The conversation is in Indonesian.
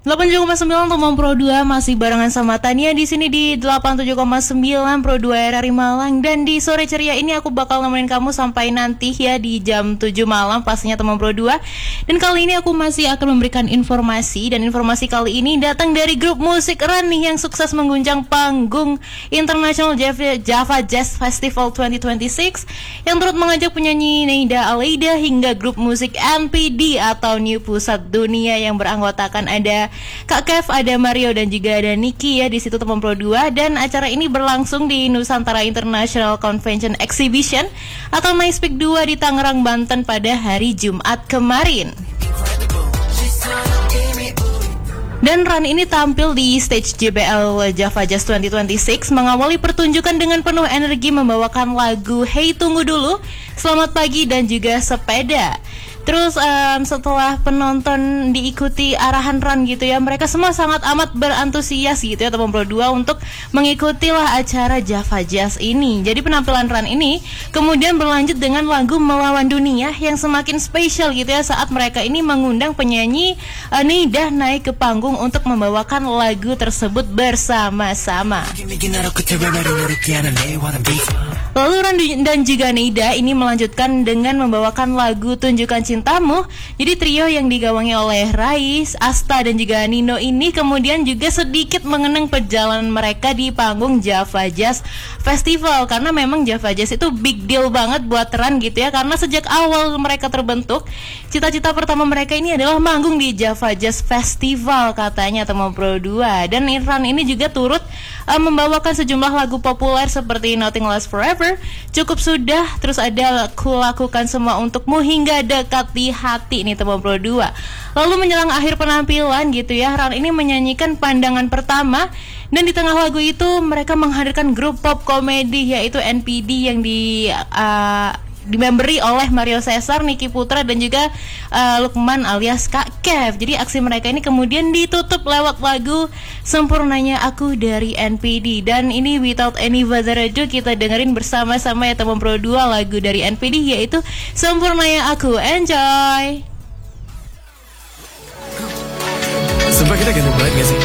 87,9 Tomong Pro 2 masih barengan sama Tania di sini di 87,9 Pro 2 RRI Malang, dan di sore ceria ini aku bakal nemenin kamu sampai nanti ya di jam 7 malam pastinya Tomong Pro 2. Dan kali ini aku masih akan memberikan informasi, dan informasi kali ini datang dari grup musik Run nih yang sukses mengguncang panggung International Java Jazz Festival 2026 yang turut mengajak penyanyi Neida Aleida hingga grup musik NPD atau New Pusat Dunia yang beranggotakan ada Kak Kev, ada Mario, dan juga ada Niki ya di situ Tomong Pro 2. Dan acara ini berlangsung di Nusantara International Convention Exhibition atau NISPIC 2 di Tangerang, Banten pada hari Jumat kemarin. Dan Run ini tampil di stage JBL Java Jazz 2026 mengawali pertunjukan dengan penuh energi membawakan lagu Hey Tunggu Dulu, Selamat Pagi, dan juga Sepeda. Terus setelah penonton diikuti arahan Run gitu ya, mereka semua sangat amat berantusias gitu ya Tomong Pro 2 untuk mengikutilah acara Java Jazz ini. Jadi penampilan Run ini kemudian berlanjut dengan lagu Melawan Dunia yang semakin spesial gitu ya saat mereka ini mengundang penyanyi Neida naik ke panggung untuk membawakan lagu tersebut bersama-sama. Lalu Run dan juga Neida ini melanjutkan dengan membawakan lagu Tunjukkan Cintamu. Jadi trio yang digawangi oleh Rais, Asta, dan juga Nino ini kemudian juga sedikit mengenang perjalanan mereka di panggung Java Jazz Festival, karena memang Java Jazz itu big deal banget buat Run gitu ya, karena sejak awal mereka terbentuk cita-cita pertama mereka ini adalah manggung di Java Jazz Festival katanya Tomong Pro 2. Dan Run ini juga turut membawakan sejumlah lagu populer seperti Nothing Lasts Forever, Cukup Sudah, terus ada Kulakukan Semua Untukmu, hingga Dekat di Hati nih Tomong Pro 2. Lalu menjelang akhir penampilan gitu ya, Run ini menyanyikan Pandangan Pertama, dan di tengah lagu itu mereka menghadirkan grup pop komedi yaitu NPD yang dimemberi oleh Mario Cesar, Niki Putra, dan juga Lukman alias Kak Kev. Jadi aksi mereka ini kemudian ditutup lewat lagu Sempurnanya Aku dari NPD. Dan ini without any further ado kita dengerin bersama-sama ya Tomong Pro 2 lagu dari NPD yaitu Sempurnanya Aku. Enjoy. Sumpah kita ganteng banget gak sih?